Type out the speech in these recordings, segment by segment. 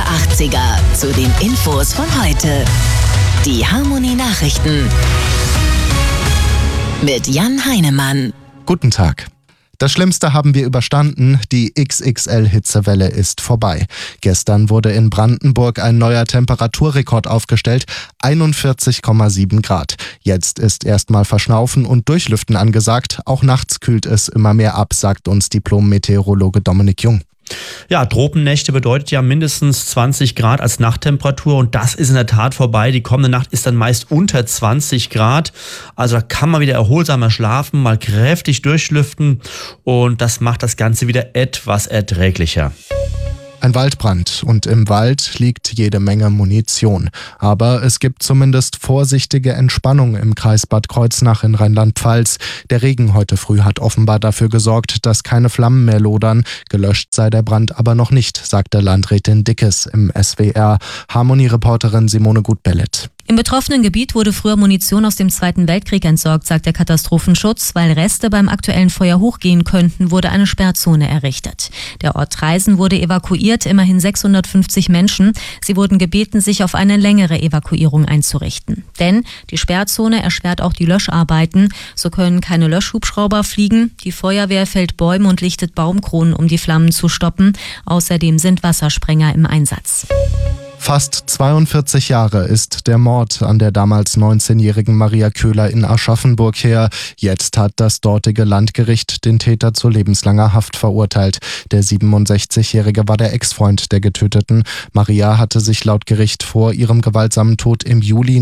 80er zu den Infos von heute. Die Harmonie Nachrichten mit Jan Heinemann. Guten Tag. Das Schlimmste haben wir überstanden, die XXL-Hitzewelle ist vorbei. Gestern wurde in Brandenburg ein neuer Temperaturrekord aufgestellt, 41,7 Grad. Jetzt ist erstmal Verschnaufen und Durchlüften angesagt. Auch nachts kühlt es immer mehr ab, sagt uns Diplom-Meteorologe Dominik Jung. Ja, Tropennächte bedeutet ja mindestens 20 Grad als Nachttemperatur und das ist in der Tat vorbei. Die kommende Nacht ist dann meist unter 20 Grad. Also da kann man wieder erholsamer schlafen, mal kräftig durchlüften und das macht das Ganze wieder etwas erträglicher. Ein Waldbrand und im Wald liegt jede Menge Munition. Aber es gibt zumindest vorsichtige Entspannung im Kreis Bad Kreuznach in Rheinland-Pfalz. Der Regen heute früh hat offenbar dafür gesorgt, dass keine Flammen mehr lodern. Gelöscht sei der Brand aber noch nicht, sagte Landrätin Dickes im SWR. Harmonie-Reporterin Simone Gut-Bellet. Im betroffenen Gebiet wurde früher Munition aus dem Zweiten Weltkrieg entsorgt, sagt der Katastrophenschutz. Weil Reste beim aktuellen Feuer hochgehen könnten, wurde eine Sperrzone errichtet. Der Ort Traisen wurde evakuiert, immerhin 650 Menschen. Sie wurden gebeten, sich auf eine längere Evakuierung einzurichten. Denn die Sperrzone erschwert auch die Löscharbeiten. So können keine Löschhubschrauber fliegen. Die Feuerwehr fällt Bäume und lichtet Baumkronen, um die Flammen zu stoppen. Außerdem sind Wassersprenger im Einsatz. Fast 42 Jahre ist der Mord an der damals 19-jährigen Maria Köhler in Aschaffenburg her. Jetzt hat das dortige Landgericht den Täter zu lebenslanger Haft verurteilt. Der 67-Jährige war der Ex-Freund der Getöteten. Maria hatte sich laut Gericht vor ihrem gewaltsamen Tod im Juli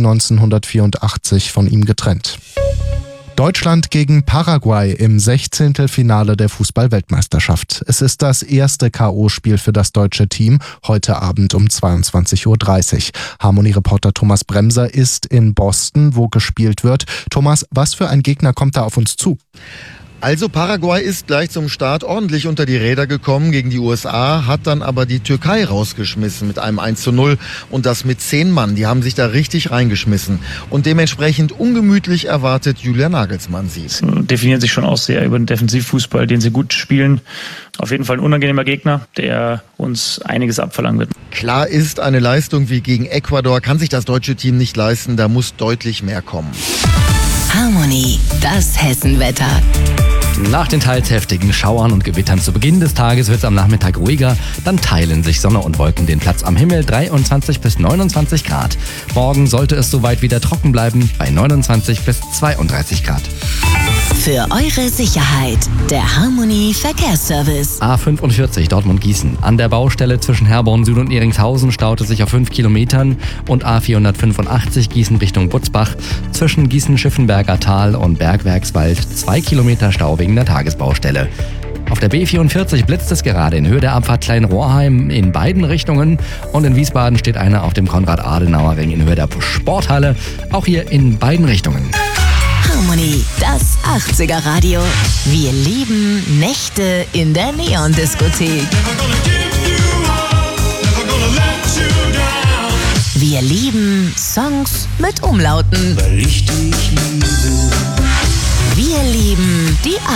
1984 von ihm getrennt. Deutschland gegen Paraguay im 16. Finale der Fußball-Weltmeisterschaft. Es ist das erste K.O.-Spiel für das deutsche Team, heute Abend um 22:30 Uhr. Harmonie-Reporter Thomas Bremser ist in Boston, wo gespielt wird. Thomas, was für ein Gegner kommt da auf uns zu? Also Paraguay ist gleich zum Start ordentlich unter die Räder gekommen gegen die USA, hat dann aber die Türkei rausgeschmissen mit einem 1:0 und das mit 10 Mann. Die haben sich da richtig reingeschmissen und dementsprechend ungemütlich erwartet Julian Nagelsmann sie. Sie definieren sich schon aus sehr über den Defensivfußball, den sie gut spielen. Auf jeden Fall ein unangenehmer Gegner, der uns einiges abverlangen wird. Klar ist, eine Leistung wie gegen Ecuador kann sich das deutsche Team nicht leisten, da muss deutlich mehr kommen. Harmonie, das Hessenwetter. Nach den teils heftigen Schauern und Gewittern zu Beginn des Tages wird es am Nachmittag ruhiger. Dann teilen sich Sonne und Wolken den Platz am Himmel, 23 bis 29 Grad. Morgen sollte es soweit wieder trocken bleiben, bei 29 bis 32 Grad. Für eure Sicherheit, der Harmonie Verkehrsservice. A45 Dortmund-Gießen. An der Baustelle zwischen Herborn Süd und Ehringshausen staute sich auf 5 Kilometern und A485 Gießen Richtung Butzbach. Zwischen Gießen-Schiffenberger Tal und Bergwerkswald 2 Kilometer Stau wegen der Tagesbaustelle. Auf der B44 blitzt es gerade in Höhe der Abfahrt Klein-Rohrheim in beiden Richtungen und in Wiesbaden steht einer auf dem Konrad-Adenauer-Ring in Höhe der Sporthalle, auch hier in beiden Richtungen. Harmonie, das 80er Radio. Wir lieben Nächte in der Neon-Diskothek. Wir lieben Songs mit Umlauten. Weil ich dich liebe. Wir lieben die